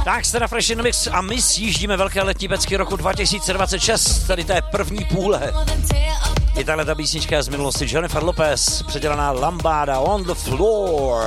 Tak jste na Fresh in Mix a my sjíždíme velké letní pecky roku 2026, tady té první půle. I tahle ta písnička z minulosti, Jennifer Lopez, předělaná Lambada on the floor.